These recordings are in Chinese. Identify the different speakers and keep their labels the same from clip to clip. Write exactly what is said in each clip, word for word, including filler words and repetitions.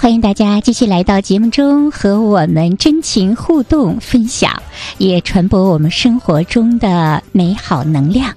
Speaker 1: 欢迎大家继续来到节目中，和我们真情互动分享，也传播我们生活中的美好能量。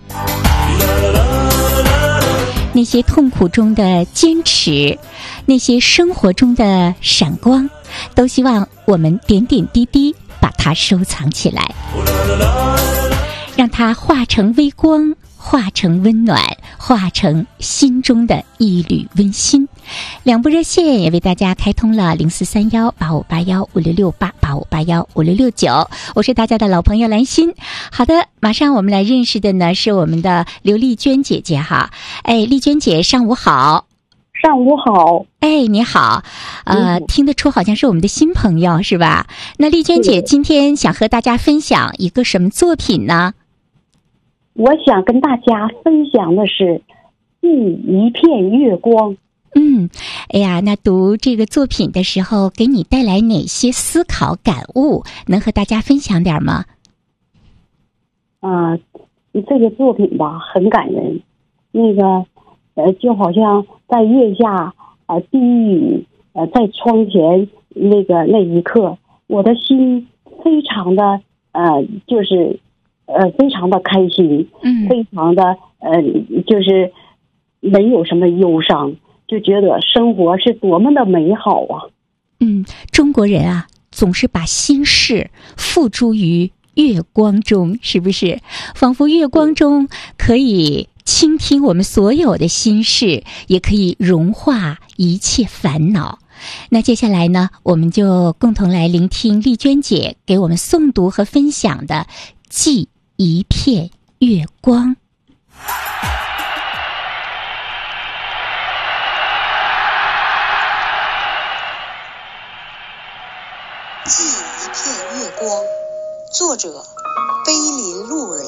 Speaker 1: 那些痛苦中的坚持，那些生活中的闪光，都希望我们点点滴滴把它收藏起来，让它化成微光，化成温暖，化成心中的一缕温馨。两部热线也为大家开通了零四三幺八五八幺五六六八八五八幺五六六九，我是大家的老朋友兰心。好的，马上我们来认识的呢是我们的刘丽娟姐姐哈。哎，丽娟姐上午好。
Speaker 2: 上午好。
Speaker 1: 哎，你好。呃，嗯、听得出好像是我们的新朋友是吧？那丽娟姐今天想和大家分享一个什么作品呢？
Speaker 2: 我想跟大家分享的是记一片月光。
Speaker 1: 嗯，哎呀，那读这个作品的时候给你带来哪些思考感悟，能和大家分享点吗？
Speaker 2: 呃这个作品吧很感人，那个呃就好像在月下呃低语呃在窗前那个那一刻，我的心非常的呃就是呃非常的开心，
Speaker 1: 嗯，
Speaker 2: 非常的呃就是没有什么忧伤，就觉得生活是多么的美好啊。
Speaker 1: 嗯，中国人啊总是把心事付诸于月光中，是不是？仿佛月光中可以倾听我们所有的心事，也可以融化一切烦恼。那接下来呢，我们就共同来聆听丽娟姐给我们诵读和分享的《记一片月光》。
Speaker 3: 记一片月光，作者碑林路人。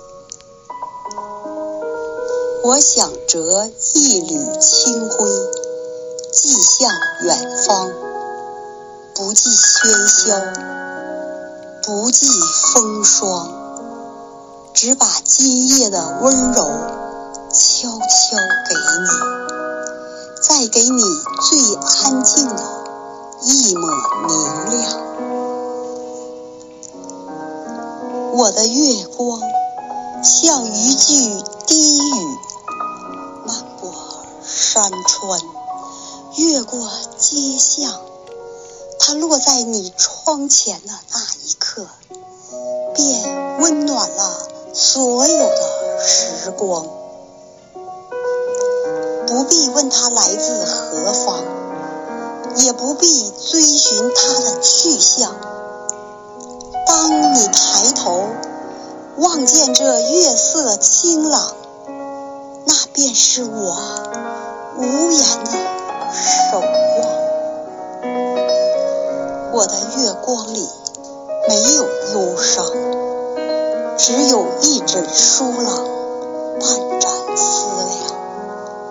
Speaker 3: 我想折一缕清辉，寄向远方，不计喧嚣，不计风霜，只把今夜的温柔悄悄给你，再给你最安静的一抹明亮。我的月光像一句低语，漫过山川，越过街巷，它落在你窗前的那一刻，便温暖了所有的时光。不必问它来自何方，也不必追寻它的去向。当你抬头望见这月色清朗，那便是我无言的守望。我的月光里没有忧伤，只有一枕疏朗，半盏思量。